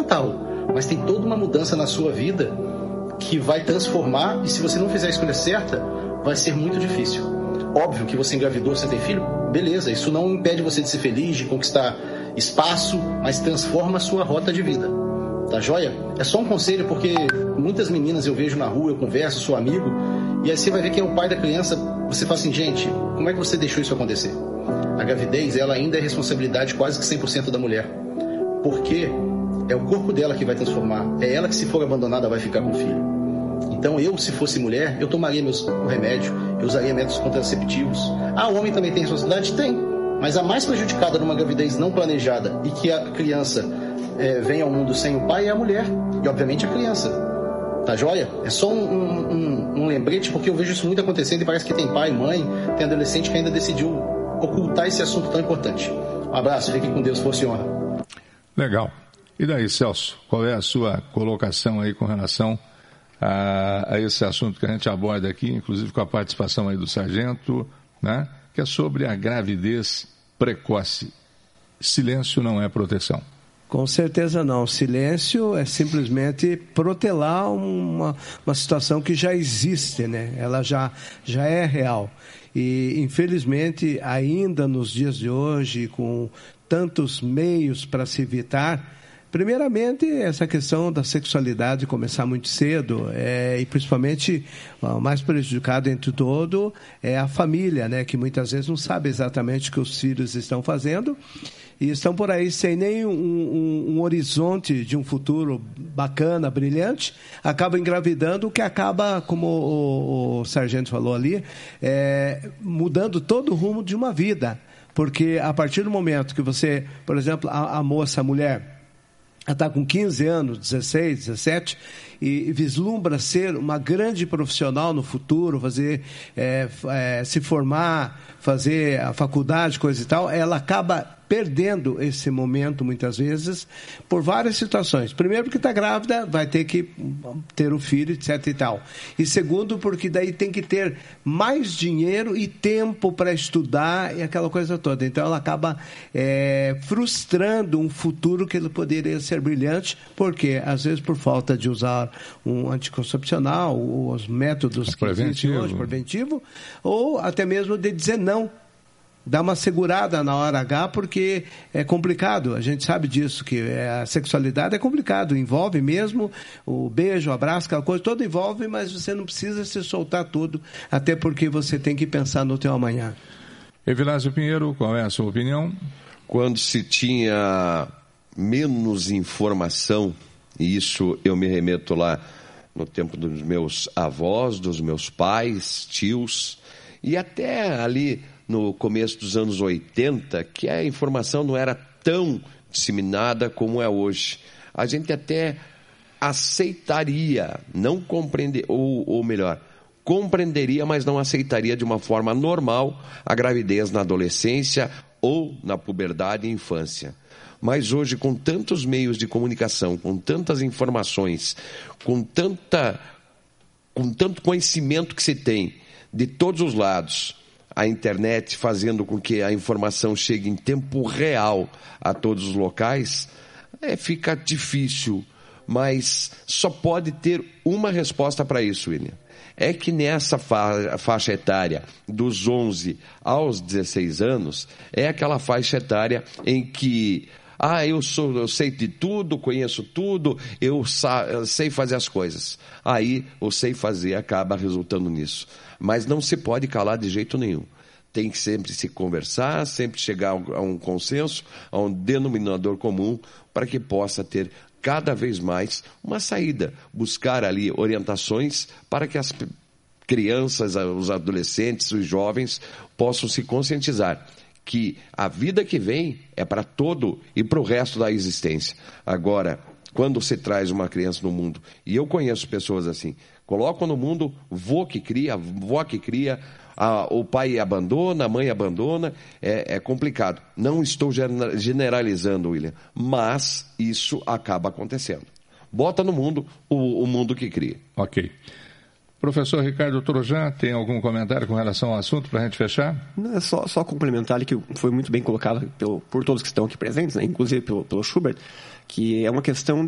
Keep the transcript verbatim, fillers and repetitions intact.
fatal, mas tem toda uma mudança na sua vida que vai transformar, e se você não fizer a escolha certa, vai ser muito difícil. Óbvio que você engravidou, você tem filho, beleza, isso não impede você de ser feliz, de conquistar espaço, mas transforma a sua rota de vida, tá joia? É só um conselho, porque muitas meninas eu vejo na rua, eu converso, sou amigo, e aí você vai ver quem é o pai da criança, você fala assim, gente, como é que você deixou isso acontecer? A gravidez, ela ainda é responsabilidade quase que cem por cento da mulher, porque é o corpo dela que vai transformar, é ela que, se for abandonada, vai ficar com o filho. Então eu, se fosse mulher, eu tomaria meus remédios, eu usaria métodos contraceptivos. Ah, o homem também tem responsabilidade? Tem. Mas a mais prejudicada numa gravidez não planejada e que a criança é, vem ao mundo sem o pai é a mulher. E, obviamente, a criança. Tá joia? É só um, um, um, um lembrete, porque eu vejo isso muito acontecendo e parece que tem pai, mãe, tem adolescente que ainda decidiu ocultar esse assunto tão importante. Um abraço, fique com Deus, força e honra. Legal. E daí, Celso, qual é a sua colocação aí com relação a, a esse assunto que a gente aborda aqui, inclusive com a participação aí do sargento, né, que é sobre a gravidez precoce? Silêncio não é proteção. Com certeza não. Silêncio é simplesmente protelar uma, uma situação que já existe, né? Ela já, já é real. E, infelizmente, ainda nos dias de hoje, com tantos meios para se evitar, primeiramente, essa questão da sexualidade começar muito cedo, é, e principalmente o mais prejudicado entre todo é a família, né, que muitas vezes não sabe exatamente o que os filhos estão fazendo e estão por aí sem nem um, um, um horizonte de um futuro bacana, brilhante, acabam engravidando, o que acaba, como o, o sargento falou ali, é, mudando todo o rumo de uma vida. Porque a partir do momento que você, por exemplo, a, a moça, a mulher, ela está com quinze anos, dezesseis, dezessete, e vislumbra ser uma grande profissional no futuro, fazer, é, é, se formar, fazer a faculdade, coisa e tal, ela acaba perdendo esse momento, muitas vezes, por várias situações. Primeiro, porque está grávida, vai ter que ter um filho, etc e tal. E segundo, porque daí tem que ter mais dinheiro e tempo para estudar e aquela coisa toda. Então, ela acaba é, frustrando um futuro que ele poderia ser brilhante, porque, às vezes, por falta de usar um anticoncepcional, os métodos que existem hoje, preventivo, ou até mesmo de dizer não. Dá uma segurada na hora H, porque é complicado, a gente sabe disso, que a sexualidade é complicado, envolve mesmo o beijo, o abraço, aquela coisa, toda envolve, mas você não precisa se soltar tudo, até porque você tem que pensar no teu amanhã. Evilásio Pinheiro, qual é a sua opinião? Quando se tinha menos informação, e isso eu me remeto lá no tempo dos meus avós, dos meus pais, tios, e até ali no começo dos anos oitenta, que a informação não era tão disseminada como é hoje. A gente até aceitaria, não compreender, ou, ou melhor, compreenderia, mas não aceitaria de uma forma normal a gravidez na adolescência ou na puberdade e infância. Mas hoje, com tantos meios de comunicação, com tantas informações, com, tanta, com tanto conhecimento que se tem de todos os lados, a internet fazendo com que a informação chegue em tempo real a todos os locais, é, fica difícil, mas só pode ter uma resposta para isso, William. É que nessa fa- faixa etária dos onze aos dezesseis anos, é aquela faixa etária em que, ah, eu, sou, eu sei de tudo, conheço tudo, eu, sa- eu sei fazer as coisas. Aí o sei fazer acaba resultando nisso. Mas não se pode calar de jeito nenhum. Tem que sempre se conversar, sempre chegar a um consenso, a um denominador comum, para que possa ter cada vez mais uma saída. Buscar ali orientações para que as crianças, os adolescentes, os jovens possam se conscientizar que a vida que vem é para todo e para o resto da existência. Agora, quando se traz uma criança no mundo, e eu conheço pessoas assim, colocam no mundo, vô que cria, vó que cria, a, o pai abandona, a mãe abandona, é, é complicado. Não estou generalizando, William, mas isso acaba acontecendo. Bota no mundo o, o mundo que cria. Ok. Professor Ricardo Trojan, tem algum comentário com relação ao assunto para a gente fechar? Não, é só, só complementar ali, que foi muito bem colocado pelo, por todos que estão aqui presentes, né? Inclusive pelo, pelo Schubert, que é uma questão